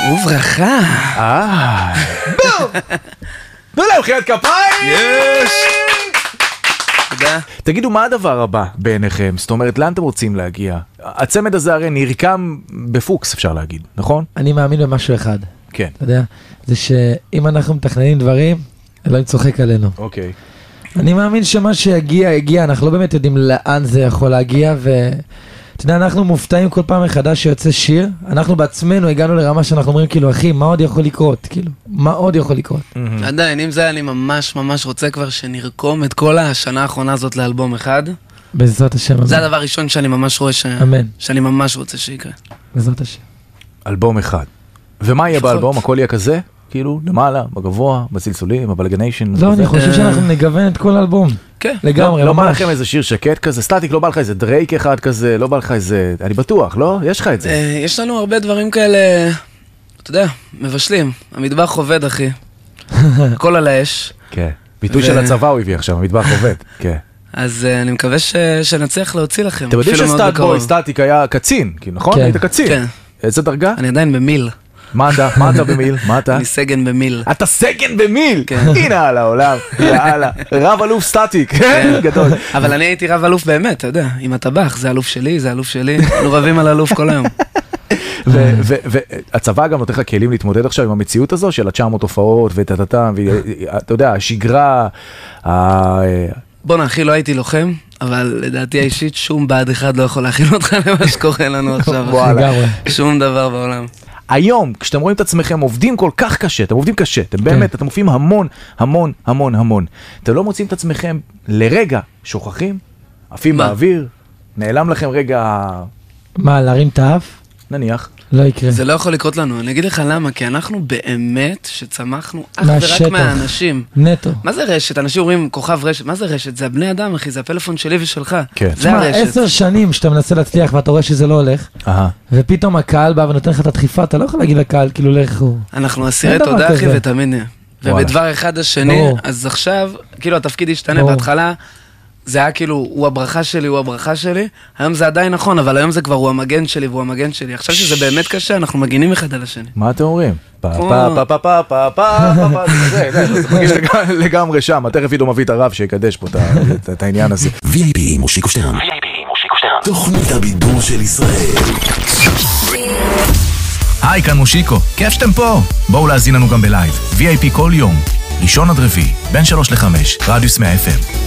וברכה. בום! תנו להם חיית כפיים! יש! תודה. תגידו, מה הדבר הבא בעיניכם? זאת אומרת, לאן אתם רוצים להגיע? הצמד הזה הרי נרקם בפוקס, אפשר להגיד, נכון? אני מאמין במשהו אחד. כן. אתה יודע, זה שאם אנחנו מתכננים דברים, אלוהים צוחק עלינו. אוקיי. אני מאמין שמה שיגיע, יגיע, אנחנו לא באמת יודעים לאן זה יכול להגיע, אתה יודע, אנחנו מופתעים כל פעם מחדש שיוצא שיר, אנחנו בעצמנו הגענו לרמה שאנחנו אומרים, כאילו, אחי, מה עוד יכול לקרות? כאילו, מה עוד יכול לקרות? עדיין, אם זה אני ממש ממש רוצה כבר שנרקום את כל השנה האחרונה הזאת לאלבום אחד. בעזרת השם, זה הדבר הראשון שאני ממש רואה אמן. שאני ממש רוצה שיקרה. בעזרת השם. אלבום אחד. ומה יהיה באלבום? הכל יהיה כזה? כאילו, למעלה, בגבוה, בסלסולים, בבלגניישן. לא, אני חושב שאנחנו נגוון את כל האלבום. כן. לגמרי, לא בא לכם איזה שיר שקט כזה? סטטיק, לא בא לך איזה דרייק אחד כזה? לא בא לך איזה... אני בטוח, לא? יש לך את זה. יש לנו הרבה דברים כאלה, אתה יודע, מבשלים. המטבח עובד, אחי. הכל על האש. כן. ביטוי של הצבא הוא הביא עכשיו, המטבח עובד. כן. אז אני מקווה שנצליח להוציא לכם. אתם יודעים שסטטיק היה קצין, נכון? היית קצין. כן. איזה דרגה? אני עדיין במיל. מה אתה במיל? מה אתה? אני סגן במיל. אתה סגן במיל? הנה על העולם, יאללה. רב אלוף סטטיק, גדול. אבל אני הייתי רב אלוף באמת, אתה יודע, עם הטבח, זה אלוף שלי, זה אלוף שלי, אנחנו רבים על אלוף כל היום. והצבא גם נותן לך כלים להתמודד עכשיו עם המציאות הזו של 900 הופעות וטטטם, ואתה יודע, השגרה. בוא אחי, לא הייתי לוחם, אבל לדעתי האישית שום בעד אחד לא יכול להכין אותך למה שקורה לנו עכשיו. שום דבר בעולם. היום, כשאתם רואים את עצמכם עובדים כל כך קשה, אתם עובדים קשה, אתם באמת, אתם מופיעים המון, המון, המון, המון. אתם לא מוצאים את עצמכם לרגע שוכחים, עפים באוויר, נעלם לכם רגע... מה, להרים את האף? נניח. לא יקרה. זה לא יכול לקרות לנו, אני אגיד לך למה, כי אנחנו באמת שצמחנו אך ורק מהאנשים. נטו. מה זה רשת? אנשים אומרים כוכב רשת, מה זה רשת? זה הבני אדם, אחי, זה הפלאפון שלי ושלך. כן. זה הרשת. 10 שנים שאתה מנסה להצליח ואתה רואה שזה לא הולך, ופתאום הקהל בא ונותן לך את הדחיפה, אתה לא יכול להגיד לקהל, כאילו לך הוא. אנחנו אסירי תודה, אחי, ותמיד נהיה. ובדבר אחד השני, אז עכשיו, כאילו התפקיד השתנה בהתחלה, זה היה כאילו, הוא הברכה שלי, הוא הברכה שלי. היום זה עדיין נכון, אבל היום זה כבר הוא המגן שלי והוא המגן שלי. עכשיו שזה באמת קשה, אנחנו מגינים אחד על השני. מה אתם אומרים? זה מרגיש לגמרי שם. תכף עידו מביא את הרב שיקדש פה את העניין הזה. VIP מושיקו שטרן. תוכנית הבידור של ישראל. היי, כאן מושיקו. כיף שאתם פה. בואו להזין לנו גם בלייב. VIP כל יום. ראשון עד רביעי, בין 3 ל-5, רדיוס 100 FM.